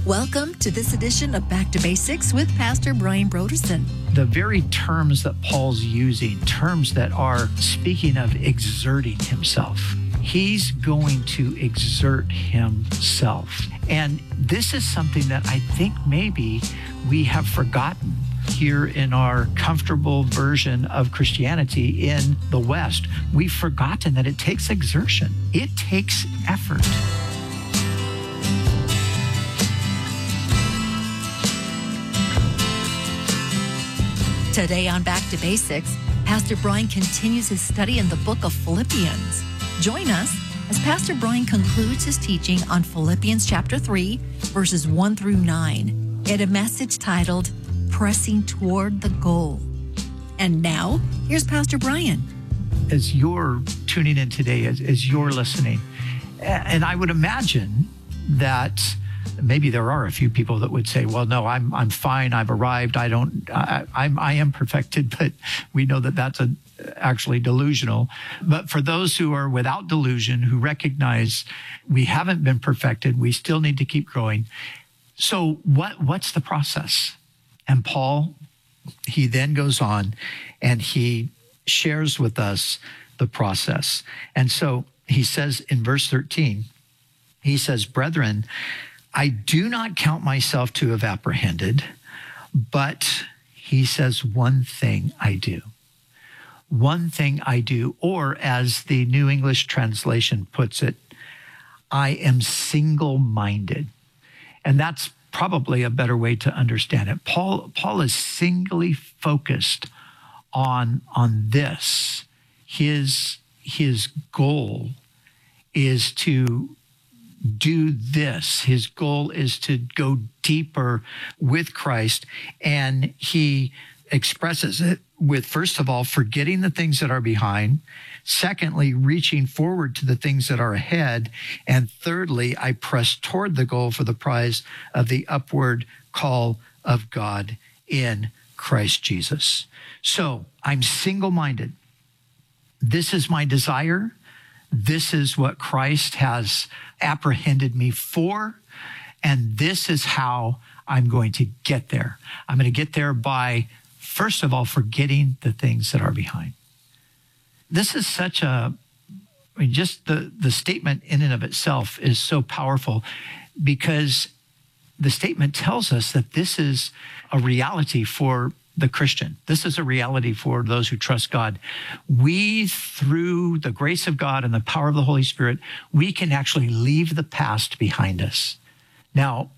Welcome to this edition of Back to Basics with Pastor Brian Brodersen. The very terms that Paul's using, terms that are speaking of exerting himself. He's going to exert himself. And this is something that I think maybe we have forgotten here in our comfortable version of Christianity in the West. We've forgotten that it takes exertion. It takes effort. Today on Back to Basics, Pastor Brian continues his study in the book of Philippians. Join us as Pastor Brian concludes his teaching on Philippians chapter 3, verses 1 through 9, in a message titled, Pressing Toward the Goal. And now, here's Pastor Brian. As you're tuning in today, as you're listening, and I would imagine that maybe there are a few people that would say, well, no, I'm fine. I've arrived. I am perfected, but we know that that's actually delusional. But for those who are without delusion, who recognize we haven't been perfected, we still need to keep growing. So what's the process? And Paul, he then goes on and he shares with us the process. And so he says in verse 13, he says, brethren, I do not count myself to have apprehended, but he says, one thing I do. One thing I do, or as the New English translation puts it, I am single-minded. And that's probably a better way to understand it. Paul is singly focused on this. His goal is to do this. His goal is to go deeper with Christ, and he expresses it with, first of all, forgetting the things that are behind. Secondly, reaching forward to the things that are ahead. And thirdly, I press toward the goal for the prize of the upward call of God in Christ Jesus. So I'm single-minded. This is my desire. This is what Christ has apprehended me for, and this is how I'm going to get there. I'm going to get there by, first of all, forgetting the things that are behind. This is just the statement in and of itself is so powerful, because the statement tells us that this is a reality for the Christian. This is a reality for those who trust God. We, through the grace of God and the power of the Holy Spirit, we can actually leave the past behind us. Now,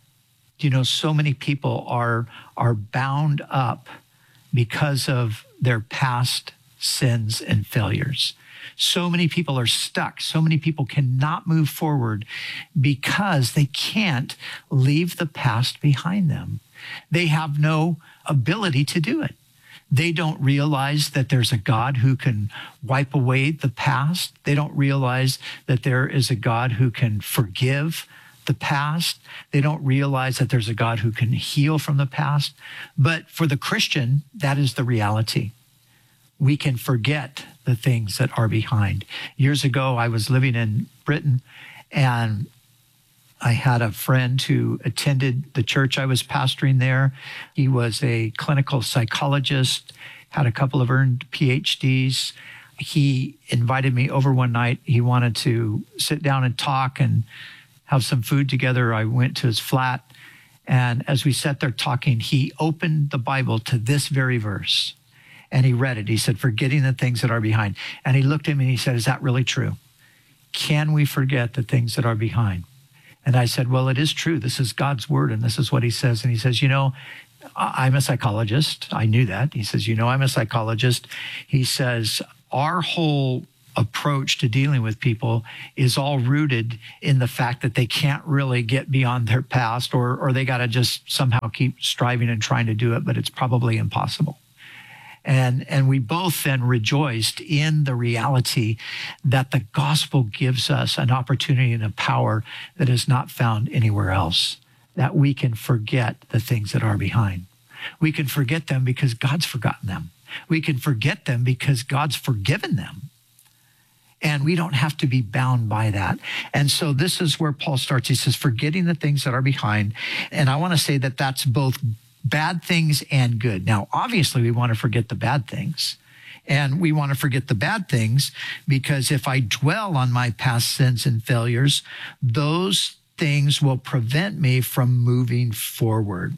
so many people are bound up because of their past sins and failures. So many people are stuck. So many people cannot move forward because they can't leave the past behind them. They have no ability to do it. They don't realize that there's a God who can wipe away the past. They don't realize that there is a God who can forgive the past. They don't realize that there's a God who can heal from the past. But for the Christian, that is the reality. We can forget the things that are behind. Years ago, I was living in Britain, and I had a friend who attended the church I was pastoring there. He was a clinical psychologist, had a couple of earned PhDs. He invited me over one night. He wanted to sit down and talk and have some food together. I went to his flat, and as we sat there talking, he opened the Bible to this very verse, and he read it. He said, forgetting the things that are behind. And he looked at me and he said, is that really true? Can we forget the things that are behind? And I said, well, it is true. This is God's word, and this is what he says. And he says, I'm a psychologist. I knew that. He says, I'm a psychologist. He says, our whole approach to dealing with people is all rooted in the fact that they can't really get beyond their past, or they got to just somehow keep striving and trying to do it, but it's probably impossible. And we both then rejoiced in the reality that the gospel gives us an opportunity and a power that is not found anywhere else, that we can forget the things that are behind. We can forget them because God's forgotten them. We can forget them because God's forgiven them. And we don't have to be bound by that. And so this is where Paul starts. He says, forgetting the things that are behind. And I want to say that that's both bad things and good. Now, obviously, we want to forget the bad things. And we want to forget the bad things because if I dwell on my past sins and failures, those things will prevent me from moving forward.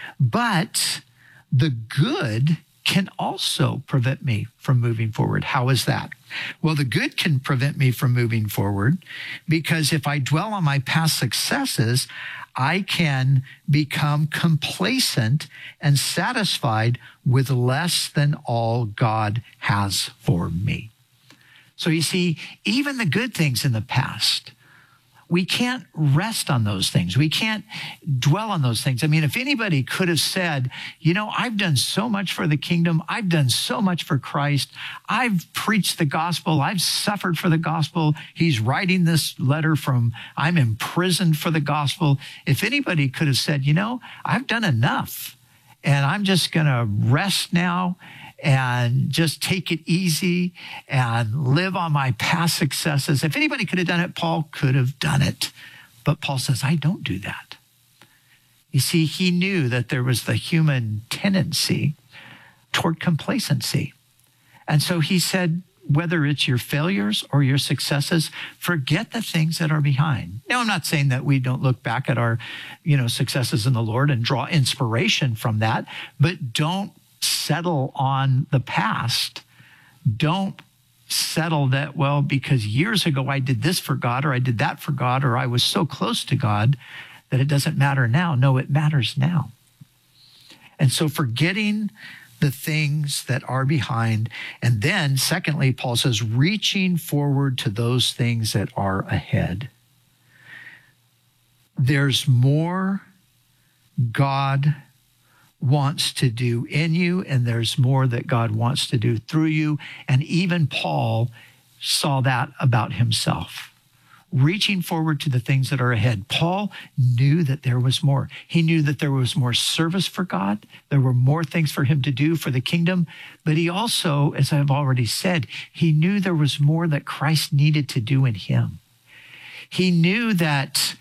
But the good can also prevent me from moving forward. How is that? Well, the good can prevent me from moving forward because if I dwell on my past successes, I can become complacent and satisfied with less than all God has for me. So you see, even the good things in the past, we can't rest on those things. We can't dwell on those things. I mean, if anybody could have said, you know, I've done so much for the kingdom. I've done so much for Christ. I've preached the gospel. I've suffered for the gospel. He's writing this letter from, I'm imprisoned for the gospel. If anybody could have said, you know, I've done enough and I'm just going to rest now and just take it easy and live on my past successes. If anybody could have done it, Paul could have done it. But Paul says, I don't do that. You see, he knew that there was the human tendency toward complacency. And so he said, whether it's your failures or your successes, forget the things that are behind. Now, I'm not saying that we don't look back at our, successes in the Lord and draw inspiration from that, but don't settle on the past. Don't settle that, well, because years ago I did this for God or I did that for God or I was so close to God that it doesn't matter now. No, it matters now. And so forgetting the things that are behind. And then secondly, Paul says, reaching forward to those things that are ahead. There's more God wants to do in you, and there's more that God wants to do through you. And even Paul saw that about himself. Reaching forward to the things that are ahead. Paul knew that there was more. He knew that there was more service for God. There were more things for him to do for the kingdom. But he also, as I've already said, he knew there was more that Christ needed to do in him. He knew that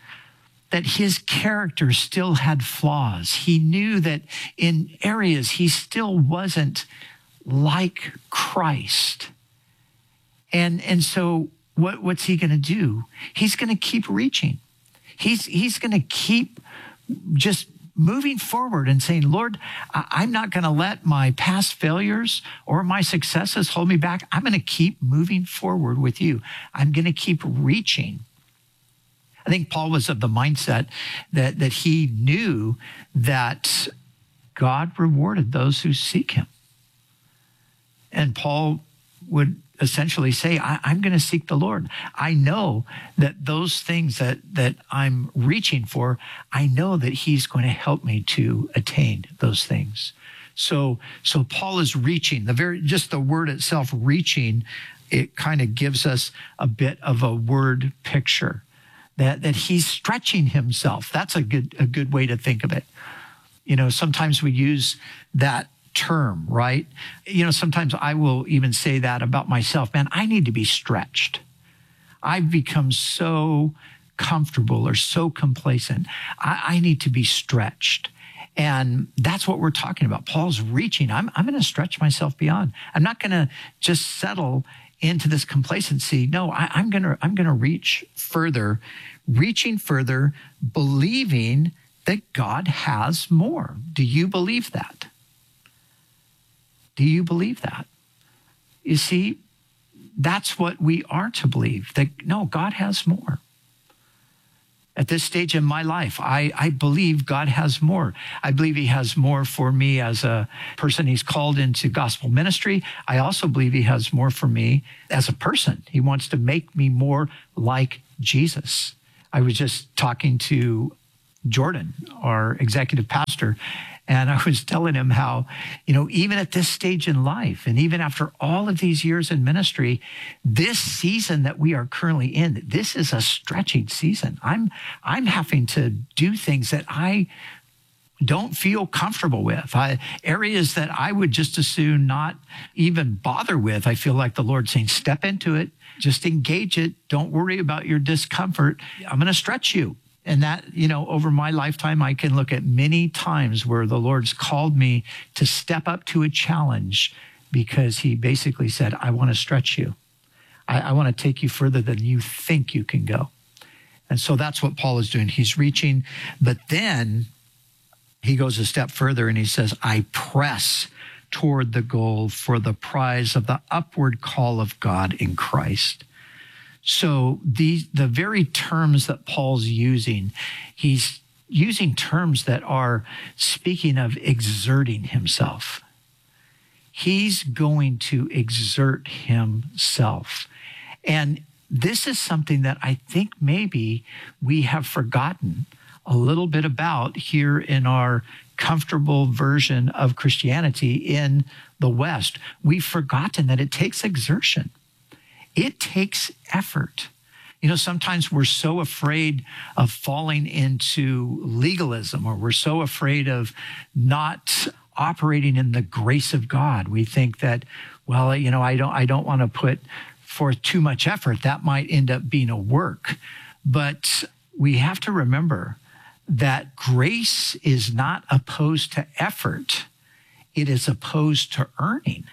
his character still had flaws. He knew that in areas he still wasn't like Christ. And so what's he going to do? He's going to keep reaching. He's going to keep just moving forward and saying, Lord, I'm not going to let my past failures or my successes hold me back. I'm going to keep moving forward with you. I'm going to keep reaching. I think Paul was of the mindset that he knew that God rewarded those who seek him. And Paul would essentially say, I'm going to seek the Lord. I know that those things that I'm reaching for, I know that he's going to help me to attain those things. So Paul is reaching. Just the word itself, reaching, it kind of gives us a bit of a word picture. That he's stretching himself. That's a good way to think of it. Sometimes we use that term, right? Sometimes I will even say that about myself. Man, I need to be stretched. I've become so comfortable or so complacent. I need to be stretched. And that's what we're talking about. Paul's reaching. I'm going to stretch myself beyond. I'm not going to just settle into this complacency. No, I'm going to reach further, reaching further, believing that God has more. Do you believe that? Do you believe that? You see, that's what we are to believe, that no, God has more. At this stage in my life, I believe God has more. I believe he has more for me as a person he's called into gospel ministry. I also believe he has more for me as a person. He wants to make me more like Jesus. I was just talking to Jordan, our executive pastor, and I was telling him how, even at this stage in life, and even after all of these years in ministry, this season that we are currently in, this is a stretching season. I'm having to do things that I don't feel comfortable with, areas that I would just as soon not even bother with. I feel like the Lord saying, step into it, just engage it. Don't worry about your discomfort. I'm going to stretch you. And that, over my lifetime, I can look at many times where the Lord's called me to step up to a challenge because he basically said, I want to stretch you. I want to take you further than you think you can go. And so that's what Paul is doing. He's reaching, but then he goes a step further and he says, I press toward the goal for the prize of the upward call of God in Christ. So the very terms that Paul's using, he's using terms that are speaking of exerting himself. He's going to exert himself. And this is something that I think maybe we have forgotten a little bit about here in our comfortable version of Christianity in the West. We've forgotten that it takes exertion. It takes effort. Sometimes we're so afraid of falling into legalism, or we're so afraid of not operating in the grace of God. We think that, I don't want to put forth too much effort. That might end up being a work. But we have to remember that grace is not opposed to effort. It is opposed to earning.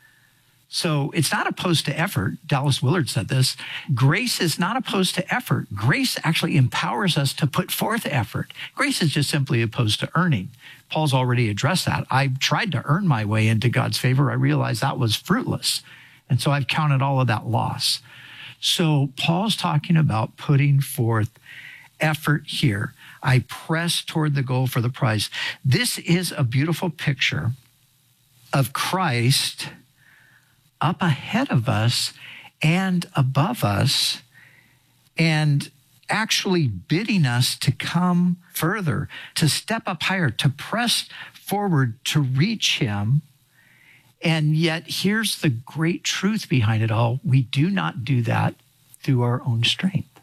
So it's not opposed to effort. Dallas Willard said this. Grace is not opposed to effort. Grace actually empowers us to put forth effort. Grace is just simply opposed to earning. Paul's already addressed that. I tried to earn my way into God's favor. I realized that was fruitless. And so I've counted all of that loss. So Paul's talking about putting forth effort here. I press toward the goal for the prize. This is a beautiful picture of Christ up ahead of us and above us, and actually bidding us to come further, to step up higher, to press forward, to reach him. And yet here's the great truth behind it all. We do not do that through our own strength.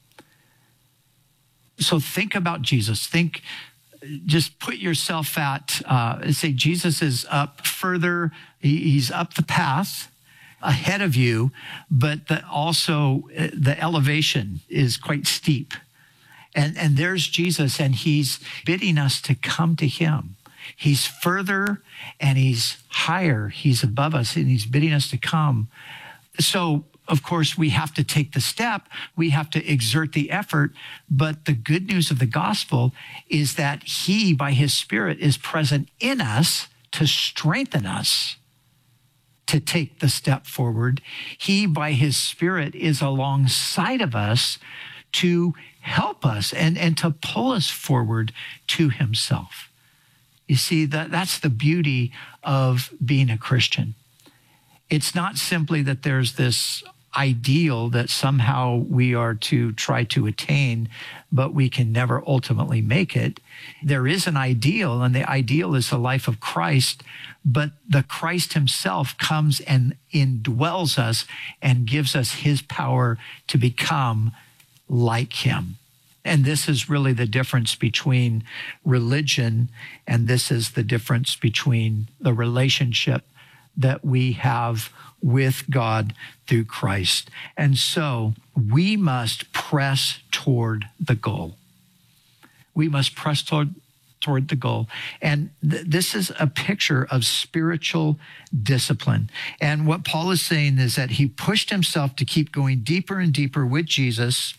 So think about Jesus. Just put yourself at, say Jesus is up further. He's up the path ahead of you, but also the elevation is quite steep. And there's Jesus, and he's bidding us to come to him. He's further and he's higher. He's above us, and he's bidding us to come. So, of course, we have to take the step. We have to exert the effort. But the good news of the gospel is that he, by his Spirit, is present in us to strengthen us to take the step forward. He, by his Spirit, is alongside of us to help us and to pull us forward to himself. You see, that's the beauty of being a Christian. It's not simply that there's this ideal that somehow we are to try to attain, but we can never ultimately make it. There is an ideal, and the ideal is the life of Christ, but the Christ himself comes and indwells us and gives us his power to become like him. And this is really the difference between religion, and this is the difference between the relationship that we have with God through Christ. And so we must press toward the goal. We must press toward the goal. And this is a picture of spiritual discipline. And what Paul is saying is that he pushed himself to keep going deeper and deeper with Jesus,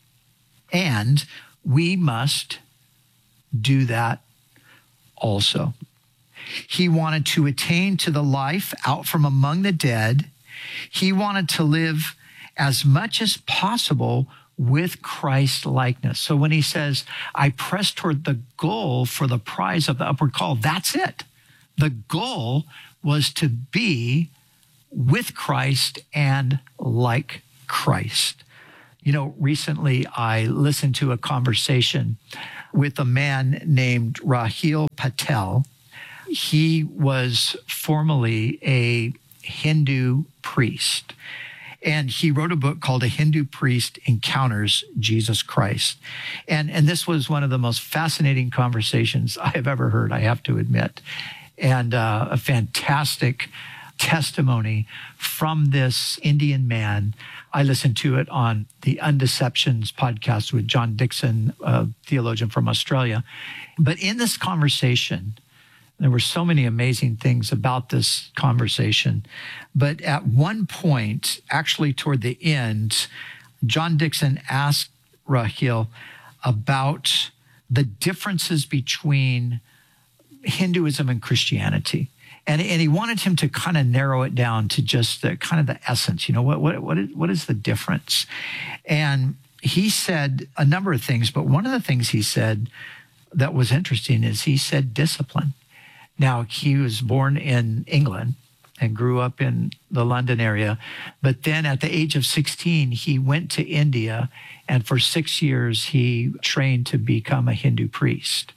and we must do that also. He wanted to attain to the life out from among the dead. He wanted to live as much as possible with Christ likeness. So when he says, I press toward the goal for the prize of the upward call, that's it. The goal was to be with Christ and like Christ. Recently I listened to a conversation with a man named Rahil Patel. He was formerly a Hindu priest, And he wrote a book called A Hindu Priest Encounters Jesus Christ. And this was one of the most fascinating conversations I have ever heard, I have to admit. And a fantastic testimony from this Indian man. I listened to it on the Undeceptions podcast with John Dixon, a theologian from Australia. But in this conversation, there were so many amazing things about this conversation. But at one point, actually toward the end, John Dixon asked Rahil about the differences between Hinduism and Christianity. And he wanted him to kind of narrow it down to just the kind of the essence. What is the difference? And he said a number of things, but one of the things he said that was interesting is he said discipline. Now, he was born in England and grew up in the London area. But then at the age of 16, he went to India, and for 6 years, he trained to become a Hindu priest.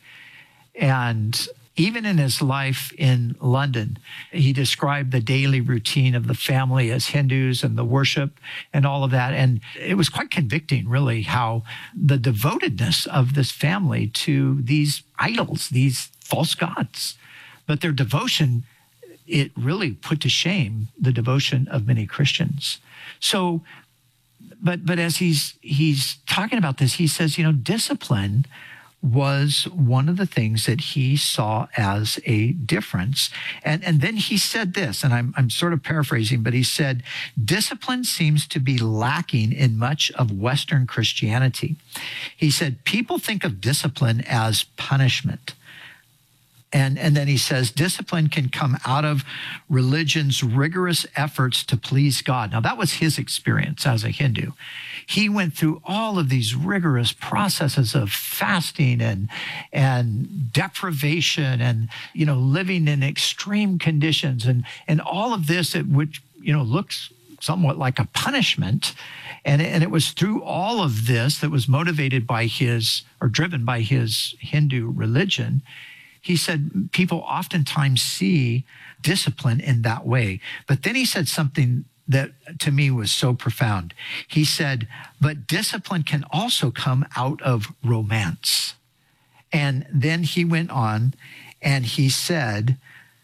And even in his life in London, he described the daily routine of the family as Hindus and the worship and all of that. And it was quite convicting, really, how the devotedness of this family to these idols, these false gods. But their devotion, it really put to shame the devotion of many Christians. So, but as he's talking about this, he says, discipline was one of the things that he saw as a difference. And then he said this, and I'm sort of paraphrasing, but he said, discipline seems to be lacking in much of Western Christianity. He said, people think of discipline as punishment. And then he says, discipline can come out of religion's rigorous efforts to please God. Now, that was his experience as a Hindu. He went through all of these rigorous processes of fasting and deprivation and, living in extreme conditions and all of this, which, looks somewhat like a punishment. And it was through all of this that was motivated by driven by his Hindu religion. He said people oftentimes see discipline in that way. But then he said something that to me was so profound. He said, but discipline can also come out of romance. And then he went on and he said,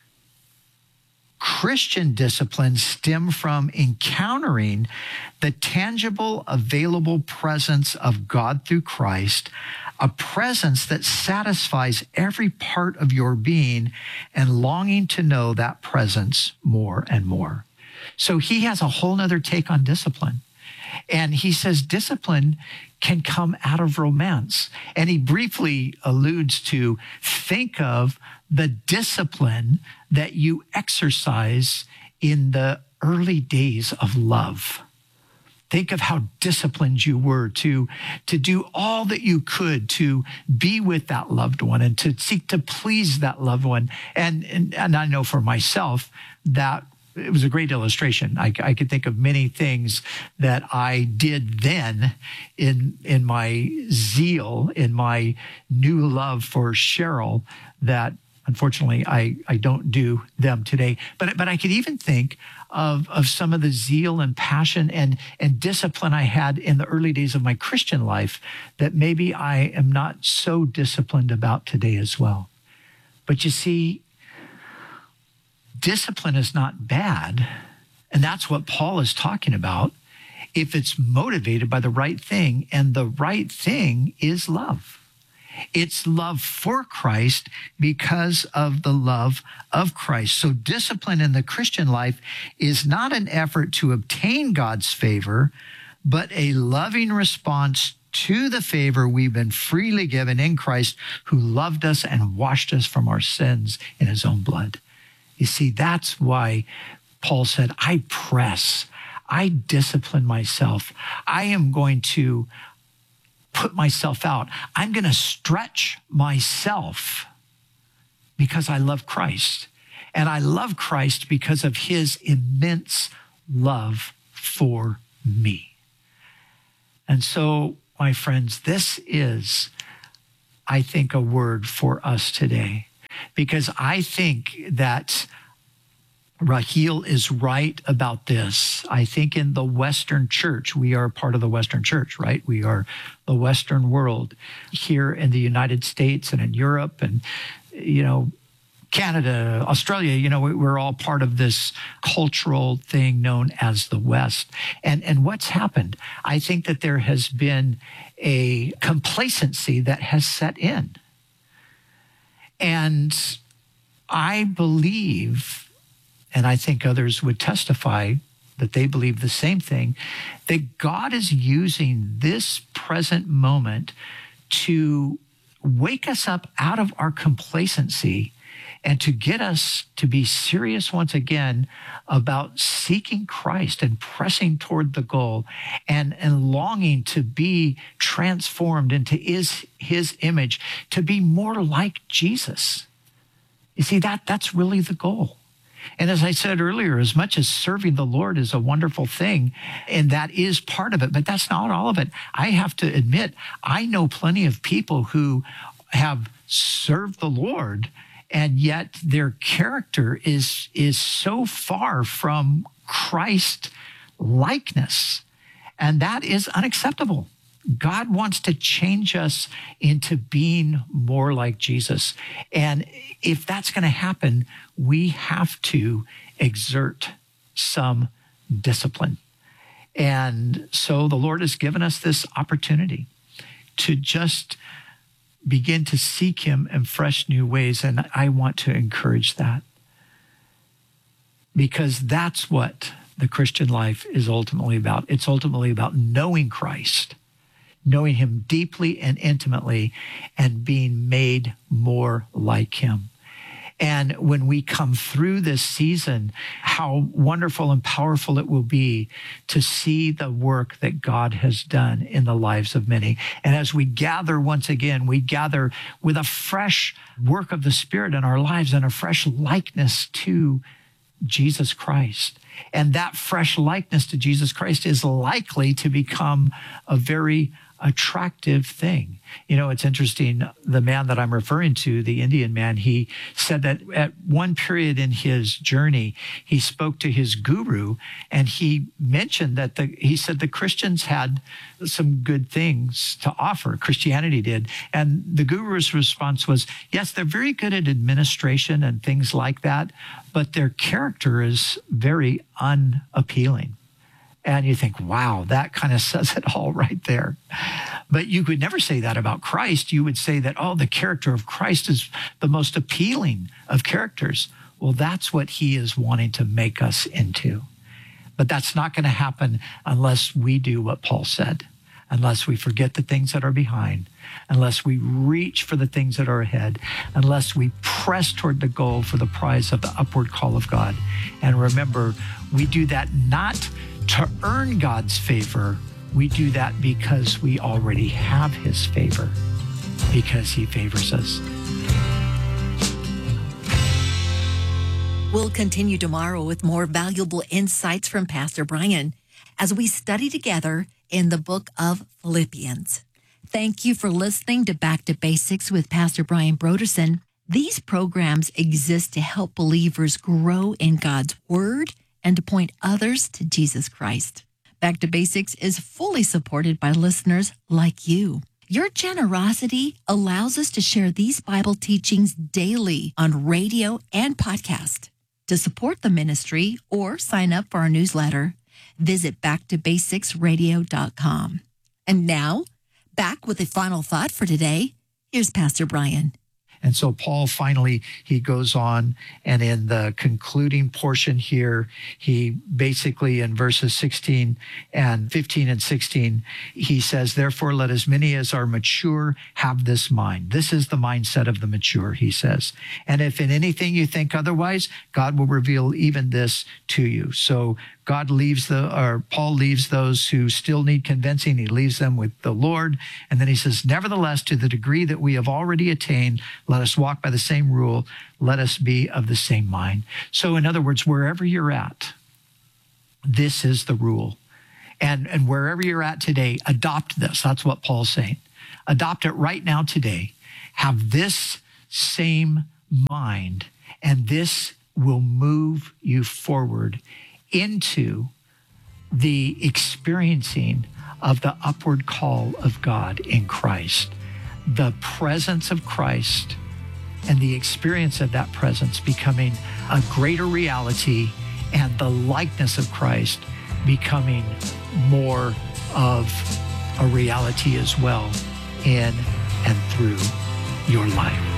Christian disciplines stem from encountering the tangible, available presence of God through Christ, a presence that satisfies every part of your being and longing to know that presence more and more. So he has a whole nother take on discipline. And he says discipline can come out of romance. And he briefly alludes to think of the discipline that you exercise in the early days of love. Think of how disciplined you were to do all that you could to be with that loved one and to seek to please that loved one. And I know for myself that it was a great illustration. I could think of many things that I did then in my zeal, in my new love for Cheryl that unfortunately I don't do them today. But I could even think of some of the zeal and passion and discipline I had in the early days of my Christian life that maybe I am not so disciplined about today as well. But you see, discipline is not bad, and that's what Paul is talking about if it's motivated by the right thing, and the right thing is love. It's love for Christ because of the love of Christ. So discipline in the Christian life is not an effort to obtain God's favor, but a loving response to the favor we've been freely given in Christ, who loved us and washed us from our sins in his own blood. You see, that's why Paul said, I press, I discipline myself. I am going to put myself out. I'm going to stretch myself because I love Christ. And I love Christ because of his immense love for me. And so, my friends, this is, I think, a word for us today. Because I think that Raheel is right about this. I think in the Western church, we are part of the Western church, right? We are the Western world here in the United States and in Europe and, Canada, Australia, we're all part of this cultural thing known as the West. And what's happened? I think that there has been a complacency that has set in. And I believe, and I think others would testify that they believe the same thing, that God is using this present moment to wake us up out of our complacency and to get us to be serious once again about seeking Christ and pressing toward the goal and longing to be transformed into his image, to be more like Jesus. You see, that's really the goal. And as I said earlier, as much as serving the Lord is a wonderful thing, and that is part of it, but that's not all of it. I have to admit, I know plenty of people who have served the Lord, and yet their character is so far from Christ likeness. And that is unacceptable. God wants to change us into being more like Jesus. And if that's going to happen, we have to exert some discipline. And so the Lord has given us this opportunity to just begin to seek him in fresh new ways. And I want to encourage that, because that's what the Christian life is ultimately about. It's ultimately about knowing Christ, knowing him deeply and intimately, and being made more like him. And when we come through this season, how wonderful and powerful it will be to see the work that God has done in the lives of many. And as we gather once again, we gather with a fresh work of the Spirit in our lives and a fresh likeness to Jesus Christ. And that fresh likeness to Jesus Christ is likely to become a very attractive thing. It's interesting. The man that I'm referring to, the Indian man, he said that at one period in his journey, he spoke to his guru, and he mentioned that he said the Christians had some good things to offer. Christianity did. And the guru's response was, yes, they're very good at administration and things like that, but their character is very unappealing. And you think, wow, that kind of says it all right there. But you could never say that about Christ. You would say that, the character of Christ is the most appealing of characters. Well, that's what he is wanting to make us into. But that's not going to happen unless we do what Paul said, unless we forget the things that are behind, unless we reach for the things that are ahead, unless we press toward the goal for the prize of the upward call of God. And remember, we do that not to earn God's favor. We do that because we already have his favor, because he favors us. We'll continue tomorrow with more valuable insights from Pastor Brian as we study together in the book of Philippians. Thank you for listening to Back to Basics with Pastor Brian Brodersen. These programs exist to help believers grow in God's Word and to point others to Jesus Christ. Back to Basics is fully supported by listeners like you. Your generosity allows us to share these Bible teachings daily on radio and podcast. To support the ministry or sign up for our newsletter, visit backtobasicsradio.com. And now, back with a final thought for today. Here's Pastor Brian. And so Paul finally, he goes on, and in the concluding portion here, he basically in verses 16 and 15 and 16, he says, therefore, let as many as are mature have this mind. This is the mindset of the mature, he says. And if in anything you think otherwise, God will reveal even this to you. So Paul leaves those who still need convincing. He leaves them with the Lord. And then he says, nevertheless, to the degree that we have already attained, let us walk by the same rule. Let us be of the same mind. So in other words, wherever you're at, this is the rule. And wherever you're at today, adopt this. That's what Paul's saying. Adopt it right now today. Have this same mind and this will move you forward into the experiencing of the upward call of God in Christ. The presence of Christ and the experience of that presence becoming a greater reality, and the likeness of Christ becoming more of a reality as well in and through your life.